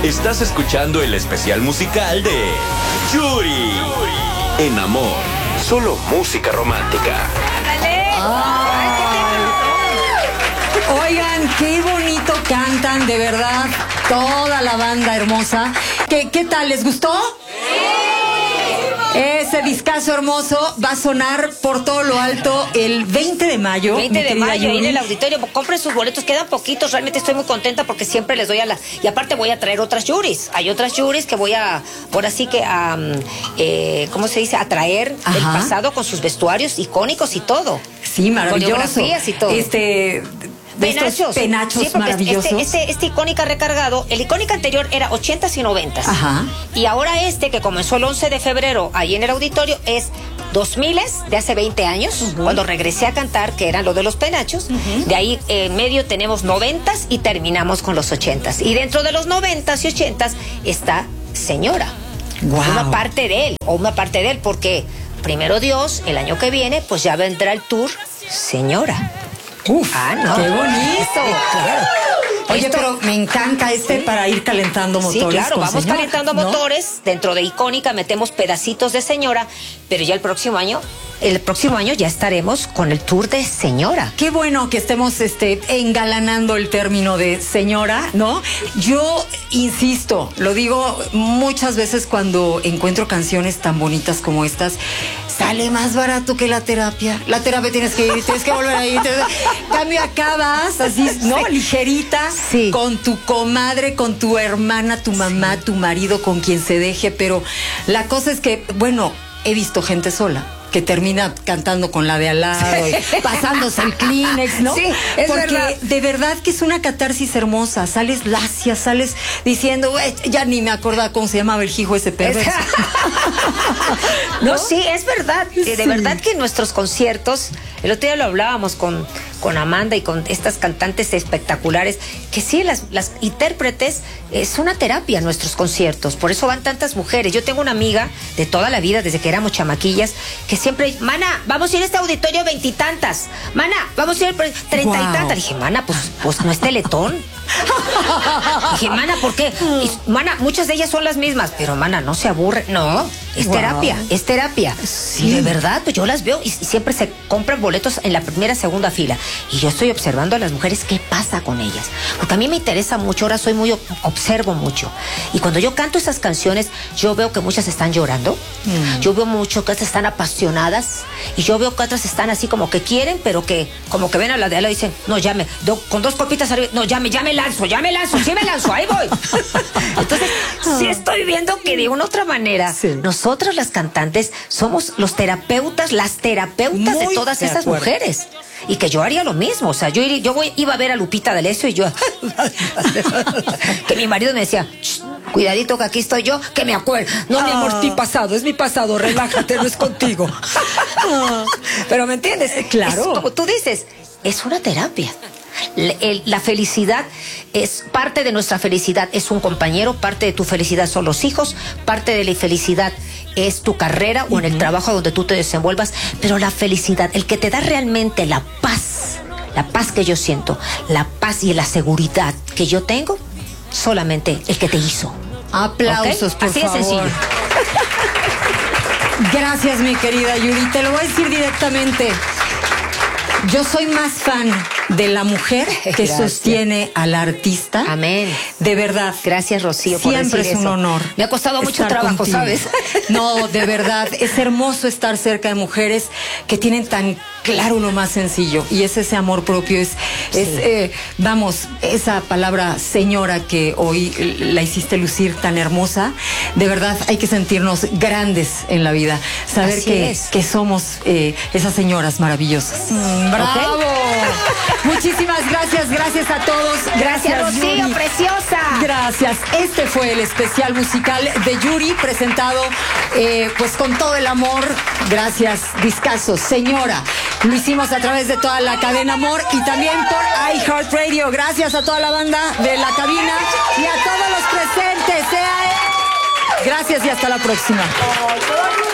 Estás escuchando el especial musical de Yuri. En Amor, solo música romántica. Oigan, qué bonito cantan, de verdad, toda la banda hermosa. ¿Qué tal? ¿Les gustó? Ese discazo hermoso va a sonar por todo lo alto el 20 de mayo. 20 de mayo, ahí en el auditorio. Compren sus boletos, quedan poquitos. Realmente estoy muy contenta porque siempre les doy a la... Y aparte voy a traer otras Yuris. Hay otras Yuris que voy a, ahora sí que a, ¿cómo se dice? A traer del pasado con sus vestuarios icónicos y todo. Sí, maravilloso. Coreografías y todo. Penachos sí, porque maravillosos. Este icónica recargado, el icónica anterior era 80s y 90s. Ajá. Y ahora que comenzó el 11 de febrero ahí en el auditorio, es 2000s, de hace 20 años, cuando regresé a cantar, que eran lo de los penachos. De ahí en medio tenemos 90s y terminamos con los 80s. Y dentro de los 90s y 80s está Señora. Wow. Una parte de él, porque primero Dios, el año que viene, pues ya vendrá el tour Señora. Uf, no. ¡Qué bonito! Claro. Oye, pero me encanta para ir calentando motores. Sí, claro, vamos Señora, calentando motores. Dentro de Icónica metemos pedacitos de Señora, pero ya el próximo año ya estaremos con el tour de Señora. Qué bueno que estemos engalanando el término de señora, ¿no? Yo insisto, lo digo muchas veces cuando encuentro canciones tan bonitas como estas, sale más barato que la terapia. La terapia tienes que ir, tienes que volver a ir. Cambio, acabas así, ¿no? Ligerita, con tu comadre, con tu hermana, tu mamá, tu marido, con quien se deje. Pero la cosa es que, bueno, he visto gente sola que termina cantando con la de al lado y pasándose el Kleenex, ¿no? Sí, es porque verdad. De verdad que es una catarsis hermosa. Sales lacia, sales diciendo, ya ni me acordaba cómo se llamaba el hijo ese perverso. ¿No? Sí, es verdad. De verdad que en nuestros conciertos, el otro día lo hablábamos con Amanda y con estas cantantes espectaculares, que sí, las intérpretes, es una terapia en nuestros conciertos. Por eso van tantas mujeres. Yo tengo una amiga de toda la vida, desde que éramos chamaquillas, que siempre, mana, vamos a ir a este auditorio 20 y tantas. Mana, vamos a ir 30 y tantas. Dije, mana, pues no es Teletón. Dije, mana, ¿por qué? Mana, muchas de ellas son las mismas, pero mana, no se aburre. No, es terapia, es terapia. Sí. Y de verdad, pues yo las veo y siempre se compran boletos en la primera, segunda fila. Y yo estoy observando a las mujeres qué pasa con ellas. Porque a mí me interesa mucho, ahora observo mucho. Y cuando yo canto esas canciones, yo veo que muchas están llorando. Yo veo mucho que otras están apasionadas. Y yo veo que otras están así como que quieren, pero que como que ven a la de al lado y dicen, no, con dos copitas arriba, no, ya me lanzo, sí me lanzo, ahí voy. Entonces, sí estoy viendo que de una u otra manera, nosotros las cantantes somos las terapeutas de todas esas mujeres. Y que yo haría lo mismo, o sea, yo iba a ver a Lupita D'Alessio y yo que mi marido me decía, cuidadito que aquí estoy yo, que me acuerdo, no mi amor, es mi pasado, relájate, no es contigo. Pero ¿me entiendes? Claro. Como tú dices, es una terapia. La felicidad es parte de nuestra felicidad, es un compañero, parte de tu felicidad son los hijos, parte de la felicidad es tu carrera o en el trabajo donde tú te desenvuelvas, pero la felicidad, el que te da realmente la paz que yo siento, la paz y la seguridad que yo tengo, solamente el que te hizo. Aplausos, por favor. Así de sencillo. Gracias, mi querida Yuri, te lo voy a decir directamente. Yo soy más fan de la mujer que sostiene al artista. Amén. De verdad. Gracias, Rocío, por decir siempre es un eso. honor. Me ha costado mucho trabajo, contigo. ¿sabes? No, de verdad. Es hermoso estar cerca de mujeres que tienen tan claro lo más sencillo. Y es ese amor propio. Vamos, esa palabra señora que hoy la hiciste lucir tan hermosa. De verdad, hay que sentirnos grandes en la vida. Saber que somos esas señoras maravillosas. ¡Bravo! ¿Okay? Muchísimas gracias a todos. Gracias, Rocío, Yuri. preciosa. Gracias. Este fue el especial musical de Yuri, presentado pues con todo el amor. Gracias, discazo, señora. Lo hicimos a través de toda la cadena Amor y también por iHeartRadio. Gracias a toda la banda de la cabina y a todos los presentes. Gracias y hasta la próxima.